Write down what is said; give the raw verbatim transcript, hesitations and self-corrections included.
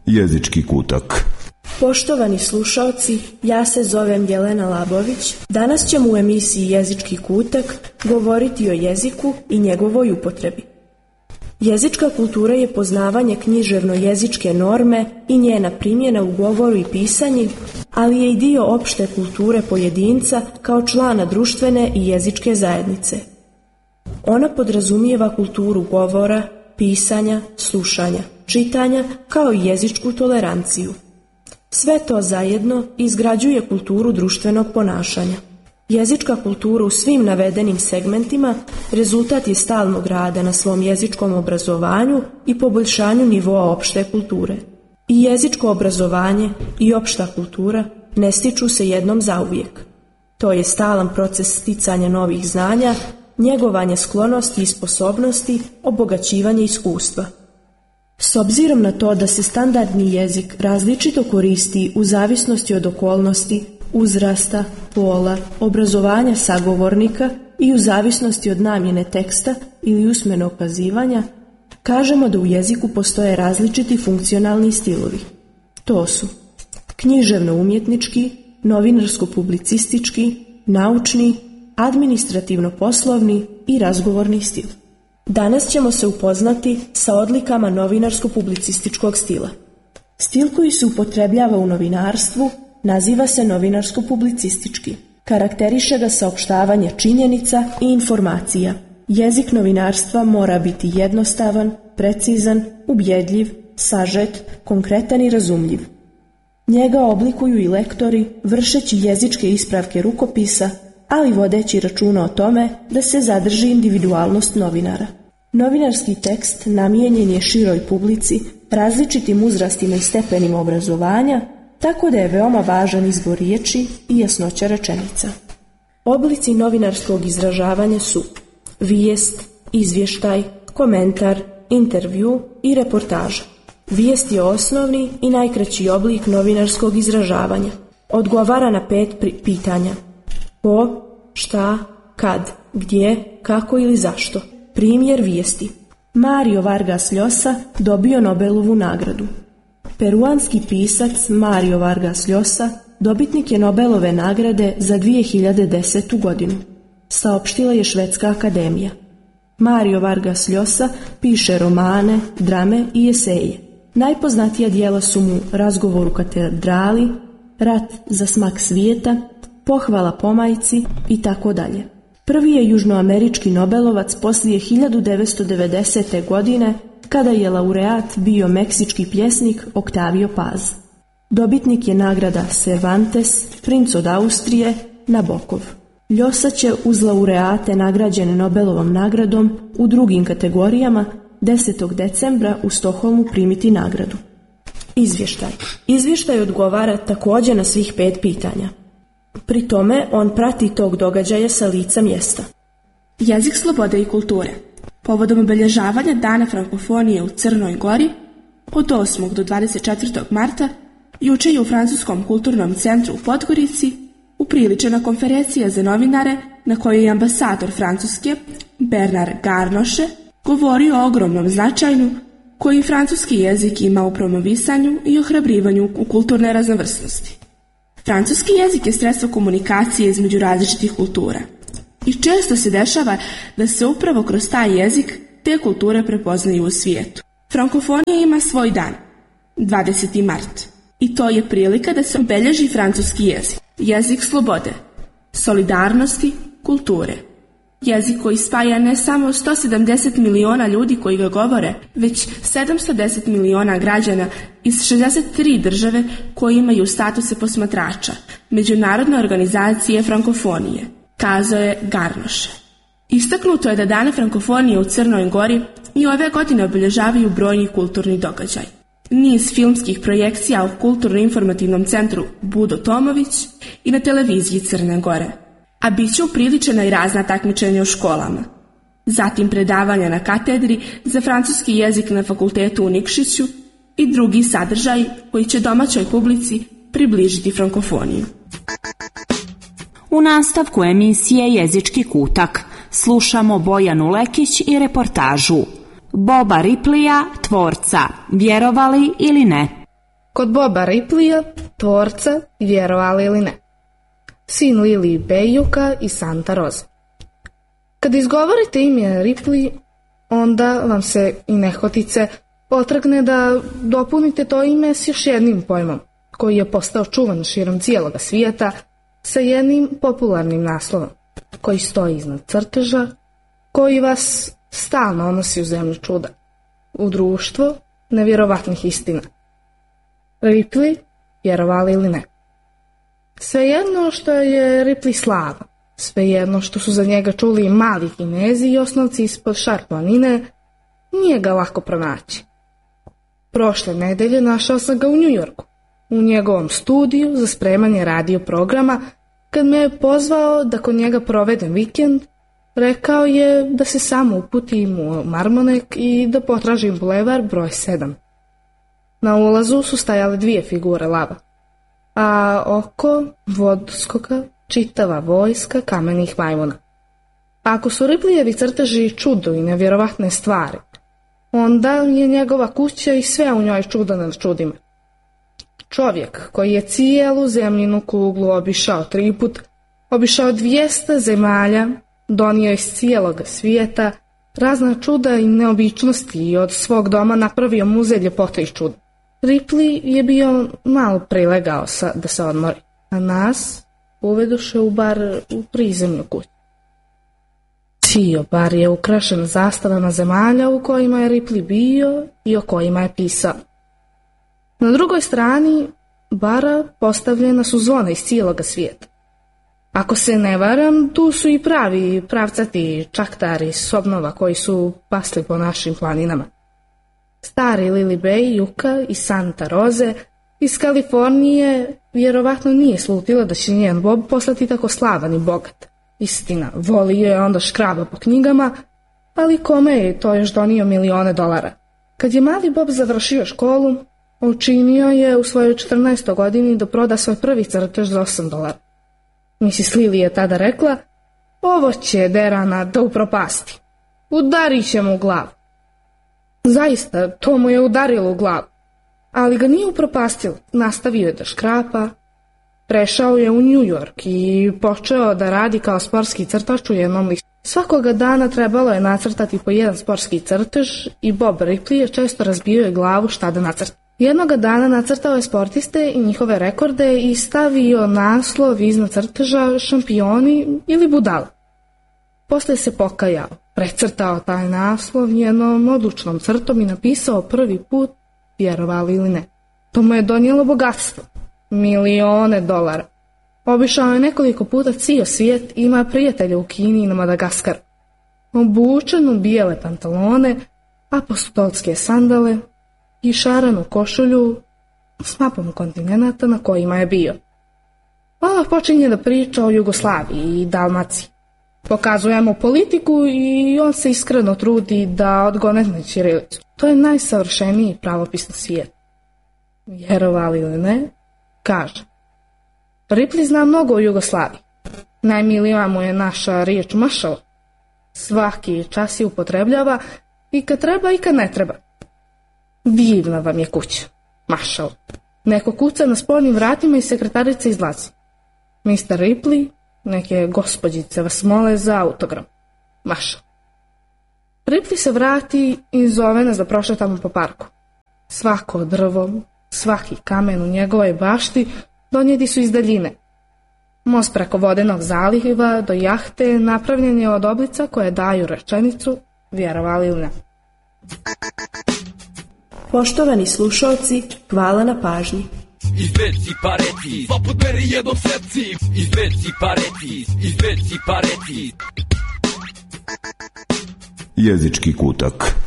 Jezički kutak. Poštovani slušaoci, ja se zovem Jelena Labović. Danas ćemo u emisiji Jezički kutak govoriti o jeziku i njegovoj upotrebi. Jezička kultura je poznavanje književno-jezičke norme i njena primjena u govoru i pisanju, ali je i dio opšte kulture pojedinca kao člana društvene i jezičke zajednice. Ona podrazumijeva kulturu govora, pisanja, slušanja, čitanja kao i jezičku toleranciju. Sve to zajedno izgrađuje kulturu društvenog ponašanja. Jezička kultura u svim navedenim segmentima rezultat je stalnog rada na svom jezičkom obrazovanju i poboljšanju nivoa opšte kulture. I jezičko obrazovanje i opšta kultura ne stiču se jednom zauvijek. To je stalan proces sticanja novih znanja, njegovanje sklonosti i sposobnosti, obogaćivanje iskustva. S obzirom na to da se standardni jezik različito koristi u zavisnosti od okolnosti, uzrasta, pola, obrazovanja sagovornika i u zavisnosti od namjene teksta ili usmenog kazivanja, kažemo da u jeziku postoje različiti funkcionalni stilovi. To su književno-umjetnički, novinarsko-publicistički, naučni, administrativno-poslovni i razgovorni stil. Danas ćemo se upoznati sa odlikama novinarsko-publicističkog stila. Stil koji se upotrebljava u novinarstvu naziva se novinarsko-publicistički. Karakteriše ga saopštavanje činjenica i informacija. Jezik novinarstva mora biti jednostavan, precizan, ubjedljiv, sažet, konkretan i razumljiv. Njega oblikuju i lektori vršeći jezičke ispravke rukopisa, ali vodeći računa o tome da se zadrži individualnost novinara. Novinarski tekst namijenjen je široj publici, različitim uzrastima i stepenima obrazovanja, tako da je veoma važan izbor riječi i jasnoća rečenica. Oblici novinarskog izražavanja su vijest, izvještaj, komentar, intervju i reportaža. Vijest je osnovni i najkraći oblik novinarskog izražavanja. Odgovara na pet pitanja. Ko, šta, kad, gdje, kako ili zašto. Primjer vijesti. Mario Vargas Llosa dobio Nobelovu nagradu. Peruanski pisac Mario Vargas Llosa dobitnik je Nobelove nagrade za dvije hiljade desetu godinu. Saopštila je Švedska akademija. Mario Vargas Llosa piše romane, drame i eseje. Najpoznatija djela su mu Razgovor u katedrali, Rat za smak svijeta, Pohvala pomajci i tako dalje. Prvi je južnoamerički Nobelovac poslije hiljadu devetsto devedesete. godine kada je laureat bio meksički pjesnik Octavio Paz. Dobitnik je nagrada Cervantes, princ od Austrije, Nabokov. Llosa će uz laureate nagrađene Nobelovom nagradom u drugim kategorijama desetog decembra u Stokholmu primiti nagradu. Izvještaj. Izvještaj odgovara također na svih pet pitanja. Pri tome on prati tog događaja sa lica mjesta. Jezik slobode i kulture. Povodom obilježavanja Dana frankofonije u Crnoj Gori od osmog do dvadeset četvrtog marta juče je u Francuskom kulturnom centru u Podgorici upriličena konferencija za novinare na kojoj je ambasador Francuske Bernard Garnoše govorio o ogromnom značaju koji francuski jezik ima u promovisanju i ohrabrivanju u kulturne raznovrsnosti. Francuski jezik je sredstvo komunikacije između različitih kultura i često se dešava da se upravo kroz taj jezik te kulture prepoznaju u svijetu. Frankofonija ima svoj dan, dvadeseti mart, i to je prilika da se obelježi francuski jezik. Jezik slobode, solidarnosti, kulture. Jezik koji spaja ne samo sto sedamdeset miliona ljudi koji ga govore, već sedamsto deset miliona građana iz šezdeset tri države koji imaju statuse posmatrača Međunarodne organizacije frankofonije, kazao je Garnoše. Istaknuto je da Dane frankofonije u Crnoj Gori i ove godine obilježavaju brojni kulturni događaj. Niz filmskih projekcija u kulturno-informativnom centru Budo Tomović i na televiziji Crne Gore, a bit će upriličena i razna takmičenja u školama. Zatim predavanja na katedri za francuski jezik na fakultetu u Nikšiću i drugi sadržaj koji će domaćoj publici približiti frankofoniju. U nastavku emisije Jezički kutak slušamo Bojanu Lekić i reportažu Boba Ripleya, tvorca, vjerovali ili ne. kod Boba Ripleya, tvorca, vjerovali ili ne. Sin Lily Bejuka i Santa Roze. Kad izgovorite ime Ripley, onda vam se i nehotice potragne da dopunite to ime s još jednim pojmom, koji je postao čuvan širom cijeloga svijeta, sa jednim popularnim naslovom, koji stoji iznad crteža, koji vas stalno odnosi u zemlju čuda, u društvo nevjerovatnih istina. Ripley, vjerovali ili ne. Svejedno što je Ripley slava, svejedno što su za njega čuli mali Kinezi i osnovci ispod Šar planine, nije ga lako pronaći. Prošle nedelje našao sam ga u Njujorku, u njegovom studiju za spremanje radio programa. Kad me je pozvao da kod njega provedem vikend, rekao je da se samo uputim u Marmonek i da potražim bulevar broj sedam. Na ulazu su stajale dvije figure lava, a oko vodskoka čitava vojska kamenih majmuna. Ako su Ripleyjevi crteži čudo i nevjerovatne stvari, onda je njegova kuća i sve u njoj čudo nad čudima. Čovjek koji je cijelu zemljinu kuglu obišao tri put, obišao dvjesto zemalja, donio iz cijelog svijeta razna čuda i neobičnosti i od svog doma napravio muzej ljepote i čuda. Ripley je bio malo prilegao sa, da se odmori, a nas uvedoše u bar u prizemnu kuću. Cijel bar je ukrašen zastavama zemalja u kojima je Ripley bio i o kojima je pisao. Na drugoj strani bara postavljena su zvona iz cijeloga svijeta. Ako se ne varam, tu su i pravi pravcati čaktari sobnova koji su pasli po našim planinama. Stari Lily Bejuka i Santa Roze iz Kalifornije vjerovatno nije slutila da će njen Bob poslati tako slavan i bogat. Istina, volio je onda škraba po knjigama, ali kome je to još donio milione dolara. Kad je mali Bob završio školu, učinio je u svojoj četrnaestoj godini da proda svoj prvi crtež za osam dolara. misis Lily je tada rekla, ovo će derana da upropasti. Udarit će mu u glavu. Zaista, to mu je udarilo u glavu. Ali ga nije upropastilo, nastavio je da škrapa, prešao je u New York i počeo da radi kao sportski crtač u jednom listu. Svakoga dana trebalo je nacrtati po jedan sportski crtež i Bob Ripley je često razbio je glavu šta da nacrta. Jednoga dana nacrtao je sportiste i njihove rekorde i stavio naslov iznad crteža šampioni ili budala. Posle se pokajao, precrtao taj naslov jednom odlučnom crtom i napisao prvi put, vjerovali ili ne. To mu je donijelo bogatstvo, milione dolara. Obišao je nekoliko puta cijel svijet i ima prijatelja u Kini i na Madagaskaru. Obučen u bijele pantalone, apostolske sandale i šarenu košulju s mapom kontinenata na kojima je bio. Ona počinje da priča o Jugoslaviji i Dalmaciji. Pokazuje mu politiku i on se iskreno trudi da odgonetne ćirilicu. To je najsavršeniji pravopis na svijetu. Vjerovali ili ne, kaže. Ripley zna mnogo o Jugoslaviji. Najmilija mu je naša riječ mašala. Svaki čas je upotrebljava i kad treba i kad ne treba. Divna vam je kuća, mašala. Neko kuca na spoljnim vratima i sekretarica izlazi. mister Ripley, neke gospođice vas mole za autogram. Mašala. Ripley se vrati i zove nas da prošetamo po parku. Svako drvo, svaki kamen u njegovoj bašti donijeti su iz daljine. Most preko vodenog zaliva do jahte napravljen je od oblica koje daju rečenicu, vjerovali ili ne. Poštovani slušalci, hvala na pažnji. Izveci pareti, poput meri jednom srci. Izveci pareti, izveci pareti. Jezički kutak.